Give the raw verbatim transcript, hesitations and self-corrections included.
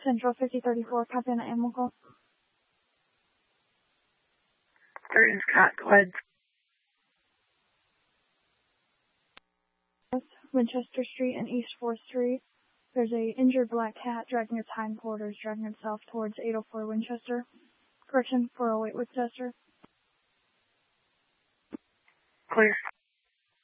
Central fifty thirty-four, copy on the animal call. Third and Scott, go ahead. Winchester Street and East fourth Street. There's a injured black cat dragging its hindquarters, dragging itself towards eight oh four Winchester. Correction, four oh eight Winchester. Clear.